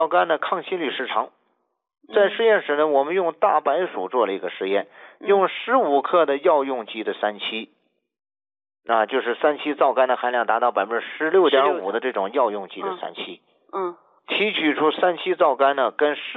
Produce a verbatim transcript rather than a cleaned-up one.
皂苷的抗心律失常。在实验室呢，我们用大白鼠做了一个实验，用十五克的药用级的三七，那就是三七皂苷的含量达到百分之十六点五的这种药用级的三七， 嗯， 提取出三七皂苷呢跟